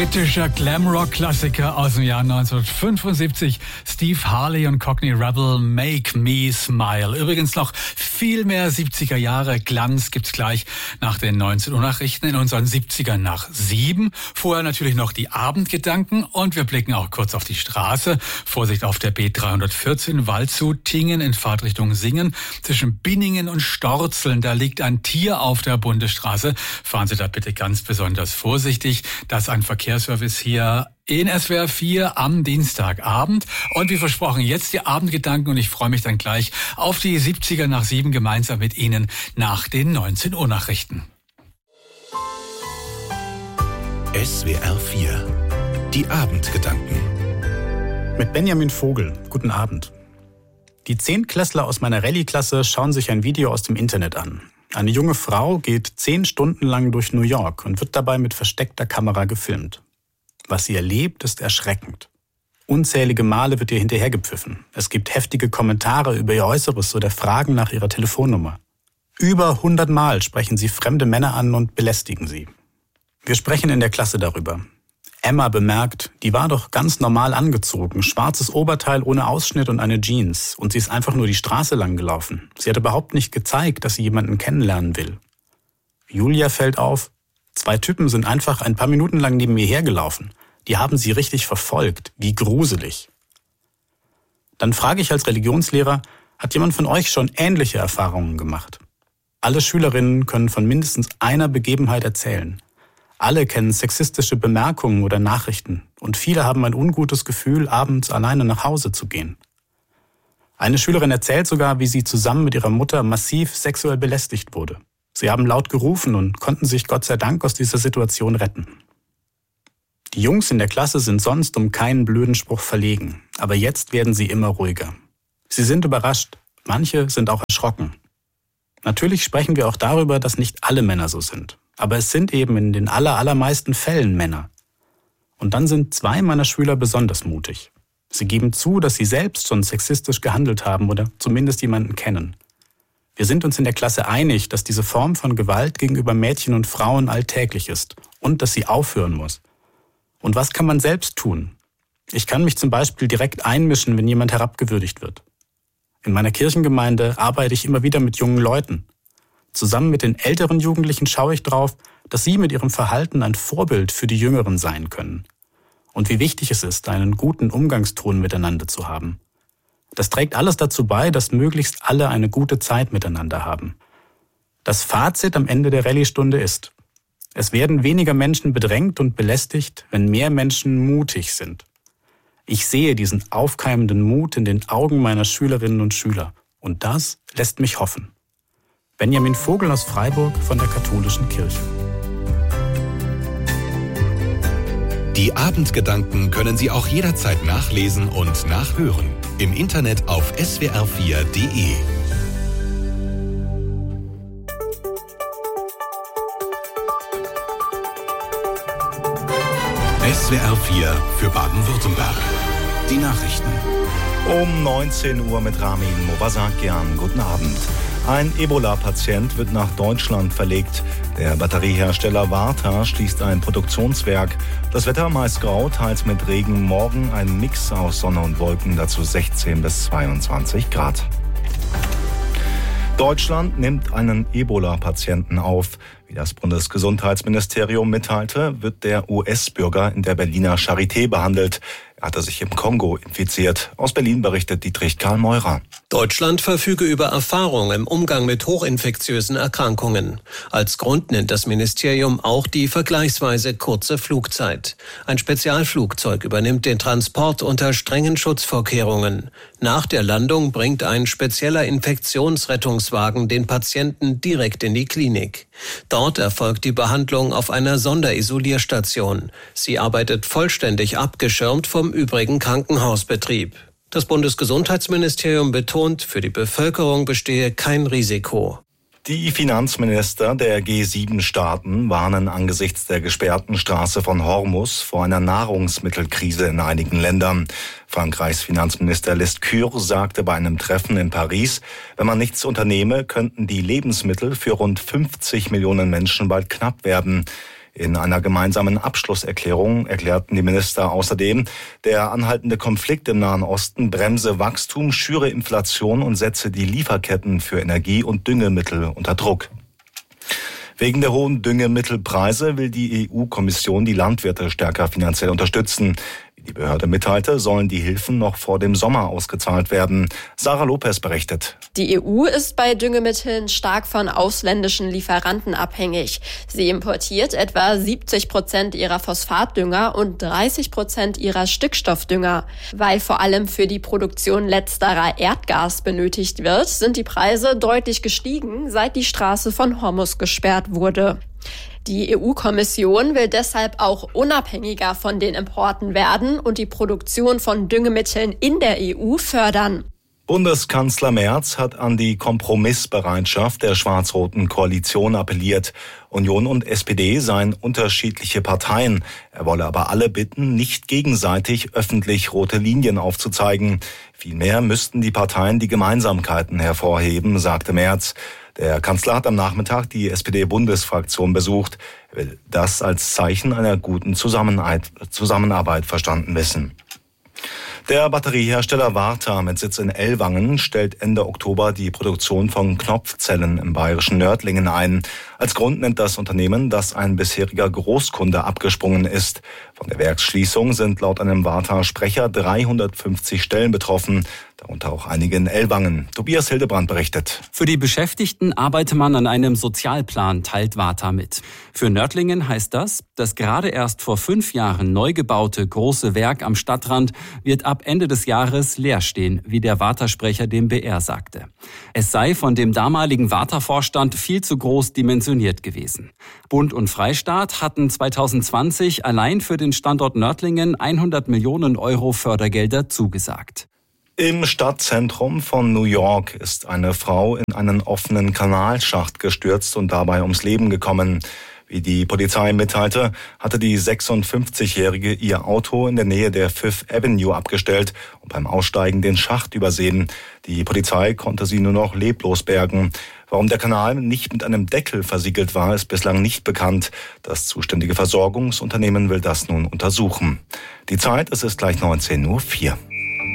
Britischer Glamrock-Klassiker aus dem Jahr 1975. Steve Harley und Cockney Rebel, Make Me Smile. Übrigens noch viel mehr 70er Jahre Glanz gibt's gleich nach den 19 Uhr Nachrichten in unseren 70ern nach 7. Vorher natürlich noch die Abendgedanken und wir blicken auch kurz auf die Straße. Vorsicht auf der B314 Waldshut-Tingen in Fahrtrichtung Singen. Zwischen Binningen und Storzeln, da liegt ein Tier auf der Bundesstraße. Fahren Sie da bitte ganz besonders vorsichtig. Das ist ein Verkehrsservice hier in SWR 4 am Dienstagabend. Und wie versprochen, jetzt die Abendgedanken und ich freue mich dann gleich auf die 70er nach 7 gemeinsam mit Ihnen nach den 19 Uhr Nachrichten. SWR 4, die Abendgedanken. Mit Benjamin Vogel. Guten Abend. Die 10-Klässler aus meiner Rallye-Klasse schauen sich ein Video aus dem Internet an. Eine junge Frau geht 10 Stunden lang durch New York und wird dabei mit versteckter Kamera gefilmt. Was sie erlebt, ist erschreckend. Unzählige Male wird ihr hinterhergepfiffen. Es gibt heftige Kommentare über ihr Äußeres oder Fragen nach ihrer Telefonnummer. Über 100 Mal sprechen sie fremde Männer an und belästigen sie. Wir sprechen in der Klasse darüber. Emma bemerkt, die war doch ganz normal angezogen, schwarzes Oberteil ohne Ausschnitt und eine Jeans. Und sie ist einfach nur die Straße lang gelaufen. Sie hat überhaupt nicht gezeigt, dass sie jemanden kennenlernen will. Julia fällt auf, 2 Typen sind einfach ein paar Minuten lang neben ihr hergelaufen. Die haben sie richtig verfolgt. Wie gruselig. Dann frage ich als Religionslehrer, hat jemand von euch schon ähnliche Erfahrungen gemacht? Alle Schülerinnen können von mindestens einer Begebenheit erzählen. Alle kennen sexistische Bemerkungen oder Nachrichten und viele haben ein ungutes Gefühl, abends alleine nach Hause zu gehen. Eine Schülerin erzählt sogar, wie sie zusammen mit ihrer Mutter massiv sexuell belästigt wurde. Sie haben laut gerufen und konnten sich Gott sei Dank aus dieser Situation retten. Die Jungs in der Klasse sind sonst um keinen blöden Spruch verlegen, aber jetzt werden sie immer ruhiger. Sie sind überrascht, manche sind auch erschrocken. Natürlich sprechen wir auch darüber, dass nicht alle Männer so sind. Aber es sind eben in den allermeisten Fällen Männer. Und dann sind 2 meiner Schüler besonders mutig. Sie geben zu, dass sie selbst schon sexistisch gehandelt haben oder zumindest jemanden kennen. Wir sind uns in der Klasse einig, dass diese Form von Gewalt gegenüber Mädchen und Frauen alltäglich ist und dass sie aufhören muss. Und was kann man selbst tun? Ich kann mich zum Beispiel direkt einmischen, wenn jemand herabgewürdigt wird. In meiner Kirchengemeinde arbeite ich immer wieder mit jungen Leuten. Zusammen mit den älteren Jugendlichen schaue ich darauf, dass sie mit ihrem Verhalten ein Vorbild für die Jüngeren sein können. Und wie wichtig es ist, einen guten Umgangston miteinander zu haben. Das trägt alles dazu bei, dass möglichst alle eine gute Zeit miteinander haben. Das Fazit am Ende der Rallye-Stunde ist: Es werden weniger Menschen bedrängt und belästigt, wenn mehr Menschen mutig sind. Ich sehe diesen aufkeimenden Mut in den Augen meiner Schülerinnen und Schüler. Und das lässt mich hoffen. Benjamin Vogel aus Freiburg von der Katholischen Kirche. Die Abendgedanken können Sie auch jederzeit nachlesen und nachhören. Im Internet auf swr4.de. SWR 4 für Baden-Württemberg. Die Nachrichten. Um 19 Uhr mit Ramin Movasakian. Guten Abend. Ein Ebola-Patient wird nach Deutschland verlegt. Der Batteriehersteller Varta schließt ein Produktionswerk. Das Wetter meist grau, teils mit Regen. Morgen ein Mix aus Sonne und Wolken, dazu 16 bis 22 Grad. Deutschland nimmt einen Ebola-Patienten auf. Wie das Bundesgesundheitsministerium mitteilte, wird der US-Bürger in der Berliner Charité behandelt. Er hatte sich im Kongo infiziert. Aus Berlin berichtet Dietrich Karl Meurer. Deutschland verfüge über Erfahrung im Umgang mit hochinfektiösen Erkrankungen. Als Grund nennt das Ministerium auch die vergleichsweise kurze Flugzeit. Ein Spezialflugzeug übernimmt den Transport unter strengen Schutzvorkehrungen. Nach der Landung bringt ein spezieller Infektionsrettungswagen den Patienten direkt in die Klinik. Dort erfolgt die Behandlung auf einer Sonderisolierstation. Sie arbeitet vollständig abgeschirmt vom übrigen Krankenhausbetrieb. Das Bundesgesundheitsministerium betont, für die Bevölkerung bestehe kein Risiko. Die Finanzminister der G7-Staaten warnen angesichts der gesperrten Straße von Hormuz vor einer Nahrungsmittelkrise in einigen Ländern. Frankreichs Finanzminister Lescure sagte bei einem Treffen in Paris, wenn man nichts unternehme, könnten die Lebensmittel für rund 50 Millionen Menschen bald knapp werden. In einer gemeinsamen Abschlusserklärung erklärten die Minister außerdem, der anhaltende Konflikt im Nahen Osten bremse Wachstum, schüre Inflation und setze die Lieferketten für Energie und Düngemittel unter Druck. Wegen der hohen Düngemittelpreise will die EU-Kommission die Landwirte stärker finanziell unterstützen. Wie die Behörde mitteilte, sollen die Hilfen noch vor dem Sommer ausgezahlt werden. Sarah Lopez berichtet. Die EU ist bei Düngemitteln stark von ausländischen Lieferanten abhängig. Sie importiert etwa 70% ihrer Phosphatdünger und 30% ihrer Stickstoffdünger. Weil vor allem für die Produktion letzterer Erdgas benötigt wird, sind die Preise deutlich gestiegen, seit die Straße von Hormuz gesperrt wurde. Die EU-Kommission will deshalb auch unabhängiger von den Importen werden und die Produktion von Düngemitteln in der EU fördern. Bundeskanzler Merz hat an die Kompromissbereitschaft der schwarz-roten Koalition appelliert. Union und SPD seien unterschiedliche Parteien. Er wolle aber alle bitten, nicht gegenseitig öffentlich rote Linien aufzuzeigen. Vielmehr müssten die Parteien die Gemeinsamkeiten hervorheben, sagte Merz. Der Kanzler hat am Nachmittag die SPD-Bundesfraktion besucht. Er will das als Zeichen einer guten Zusammenarbeit verstanden wissen. Der Batteriehersteller Varta mit Sitz in Ellwangen stellt Ende Oktober die Produktion von Knopfzellen im bayerischen Nördlingen ein. Als Grund nennt das Unternehmen, dass ein bisheriger Großkunde abgesprungen ist. Von der Werksschließung sind laut einem Varta-Sprecher 350 Stellen betroffen, darunter auch einige in Ellwangen. Tobias Hildebrand berichtet. Für die Beschäftigten arbeite man an einem Sozialplan, teilt Varta mit. Für Nördlingen heißt das gerade erst vor 5 Jahren neu gebaute große Werk am Stadtrand wird ab Ende des Jahres leer stehen, wie der Varta-Sprecher dem BR sagte. Es sei von dem damaligen Varta-Vorstand viel zu groß dimensioniert gewesen. Bund und Freistaat hatten 2020 allein für den Standort Nördlingen 100 Millionen Euro Fördergelder zugesagt. Im Stadtzentrum von New York ist eine Frau in einen offenen Kanalschacht gestürzt und dabei ums Leben gekommen. Wie die Polizei mitteilte, hatte die 56-Jährige ihr Auto in der Nähe der Fifth Avenue abgestellt und beim Aussteigen den Schacht übersehen. Die Polizei konnte sie nur noch leblos bergen. Warum der Kanal nicht mit einem Deckel versiegelt war, ist bislang nicht bekannt. Das zuständige Versorgungsunternehmen will das nun untersuchen. Die Zeit, es ist gleich 19:04 Uhr.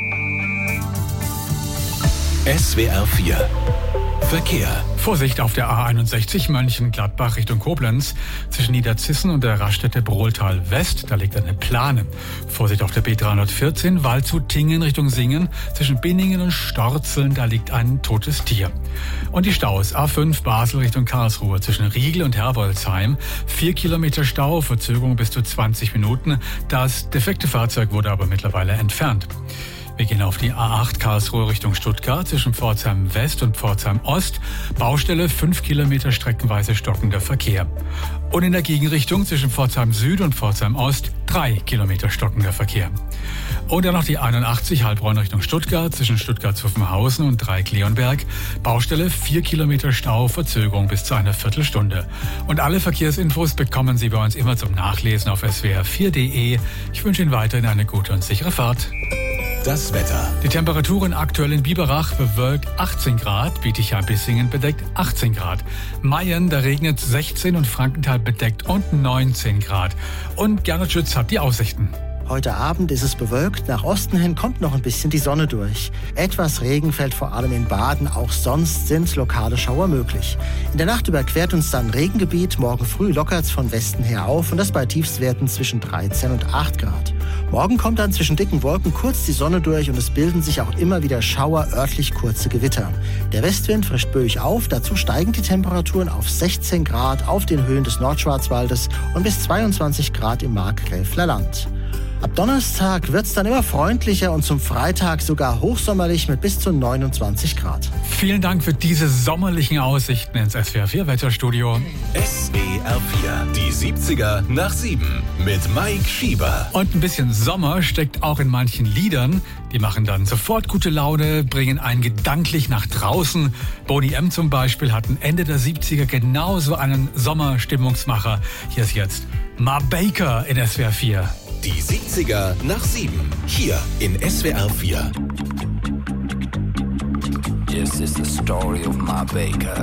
SWR 4 Verkehr. Vorsicht auf der A61 Mönchengladbach Richtung Koblenz. Zwischen Niederzissen und der Raststätte Brohltal West, da liegt eine Plane. Vorsicht auf der B314 Waldshut-Tingen Richtung Singen. Zwischen Binningen und Storzeln, da liegt ein totes Tier. Und die Staus A5 Basel Richtung Karlsruhe. Zwischen Riegel und Herbolzheim 4 Kilometer Stau, Verzögerung bis zu 20 Minuten. Das defekte Fahrzeug wurde aber mittlerweile entfernt. Wir gehen auf die A8 Karlsruhe Richtung Stuttgart zwischen Pforzheim West und Pforzheim Ost. Baustelle 5 Kilometer streckenweise stockender Verkehr. Und in der Gegenrichtung zwischen Pforzheim Süd und Pforzheim Ost 3 Kilometer stockender Verkehr. Und dann noch die 81 Heilbronn Richtung Stuttgart zwischen Stuttgart-Zuffenhausen und Dreieck-Leonberg. Baustelle 4 Kilometer Stau, Verzögerung bis zu einer Viertelstunde. Und alle Verkehrsinfos bekommen Sie bei uns immer zum Nachlesen auf swr4.de. Ich wünsche Ihnen weiterhin eine gute und sichere Fahrt. Das Wetter. Die Temperaturen aktuell in Biberach bewölkt 18 Grad, Bietigheim-Bissingen bedeckt 18 Grad. Mayen, da regnet 16 und Frankenthal bedeckt und 19 Grad. Und Gernot Schütz hat die Aussichten. Heute Abend ist es bewölkt, nach Osten hin kommt noch ein bisschen die Sonne durch. Etwas Regen fällt vor allem in Baden, auch sonst sind lokale Schauer möglich. In der Nacht überquert uns dann Regengebiet, morgen früh lockert es von Westen her auf und das bei Tiefstwerten zwischen 13 und 8 Grad. Morgen kommt dann zwischen dicken Wolken kurz die Sonne durch und es bilden sich auch immer wieder Schauer, örtlich kurze Gewitter. Der Westwind frischt böig auf, dazu steigen die Temperaturen auf 16 Grad auf den Höhen des Nordschwarzwaldes und bis 22 Grad im Markgräfler Land. Ab Donnerstag wird es dann immer freundlicher und zum Freitag sogar hochsommerlich mit bis zu 29 Grad. Vielen Dank für diese sommerlichen Aussichten ins SWR4 Wetterstudio. SWR 4, die 70er nach 7 mit Mike Schieber. Und ein bisschen Sommer steckt auch in manchen Liedern. Die machen dann sofort gute Laune, bringen einen gedanklich nach draußen. Boney M. zum Beispiel hatten Ende der 70er genauso einen Sommerstimmungsmacher. Hier ist jetzt Ma Baker in SWR 4. Die 70er nach 7. Hier in SWR 4. This is the story of Ma Baker.